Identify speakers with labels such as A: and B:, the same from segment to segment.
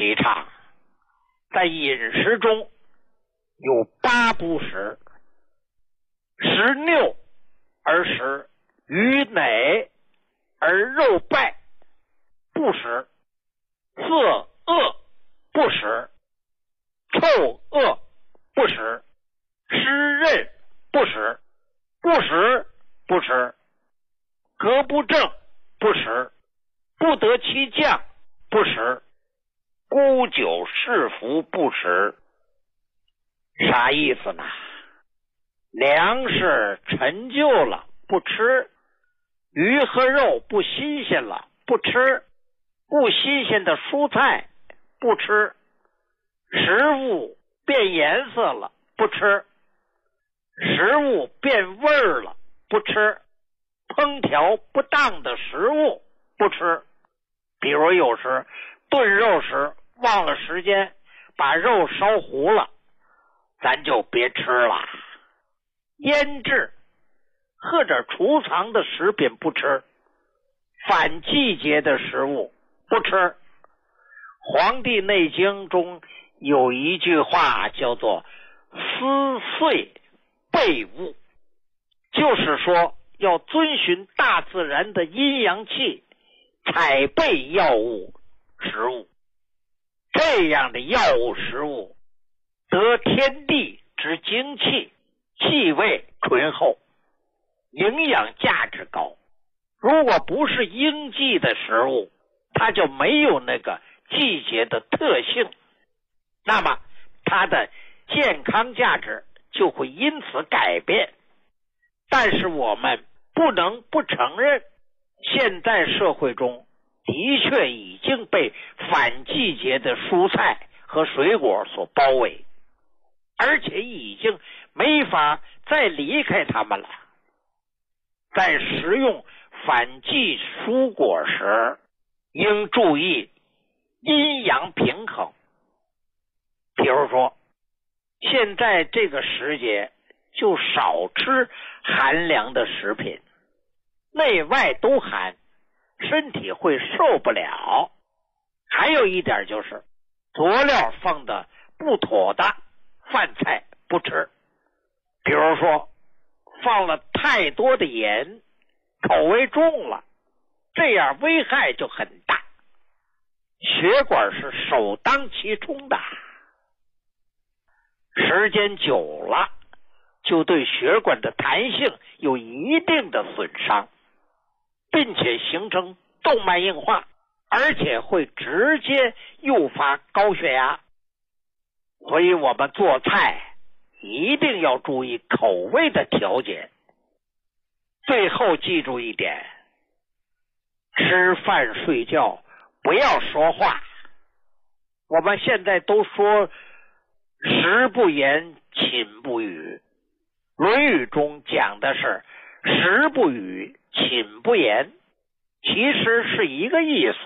A: 提倡在饮食中有8不食：食拗而食，鱼馁而肉败不食，色恶不食，臭恶不食，湿润不食，不食不食，格不正不食，不得其降不食，沽酒是服不食。啥意思呢？粮食陈旧了不吃，鱼和肉不新鲜了不吃，不新鲜的蔬菜不吃，食物变颜色了不吃，食物变味儿了不吃，烹调不当的食物不吃。比如有时炖肉时忘了时间，把肉烧糊了，咱就别吃了。腌制或者储藏的食品不吃，反季节的食物不吃。《黄帝内经》中有一句话叫做思岁备物，就是说要遵循大自然的阴阳气，采备药物食物。这样的药物食物得天地之精气，气味醇厚，营养价值高。如果不是应季的食物，它就没有那个季节的特性，那么它的健康价值就会因此改变。但是我们不能不承认，现在社会中的确已经被反季节的蔬菜和水果所包围，而且已经没法再离开它们了。在食用反季蔬果时，应注意阴阳平衡。比如说，现在这个时节就少吃寒凉的食品，内外都寒，身体会受不了。还有一点就是佐料放的不妥的饭菜不吃，比如说放了太多的盐，口味重了，这样危害就很大，血管是首当其冲的，时间久了就对血管的弹性有一定的损伤，并且形成动脉硬化，而且会直接诱发高血压。所以我们做菜一定要注意口味的调节。最后记住一点，吃饭睡觉不要说话。我们现在都说食不言，寝不语，《论语》中讲的是食不语，寝不言，其实是一个意思。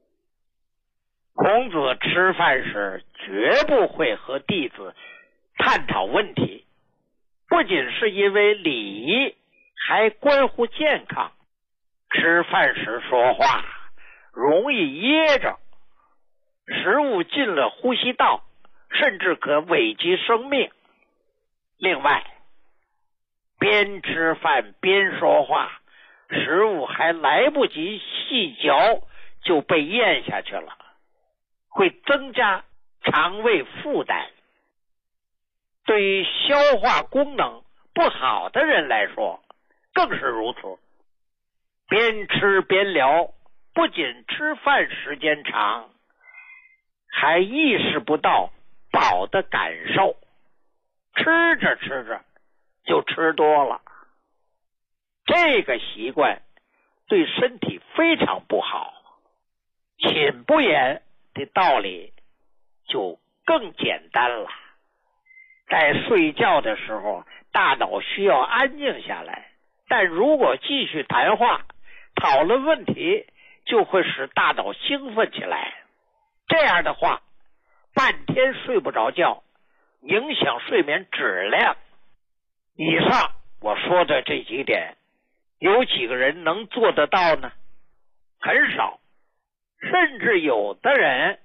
A: 孔子吃饭时绝不会和弟子探讨问题，不仅是因为礼仪，还关乎健康。吃饭时说话容易噎着，食物进了呼吸道，甚至可危及生命。另外，边吃饭边说话，食物还来不及细嚼就被咽下去了，会增加肠胃负担。对于消化功能不好的人来说更是如此。边吃边聊，不仅吃饭时间长，还意识不到饱的感受，吃着吃着就吃多了。这个习惯对身体非常不好。寝不言的道理就更简单了。在睡觉的时候，大脑需要安静下来，但如果继续谈话讨论问题，就会使大脑兴奋起来。这样的话，半天睡不着觉，影响睡眠质量。以上我说的这几点，有几个人能做得到呢？很少，甚至有的人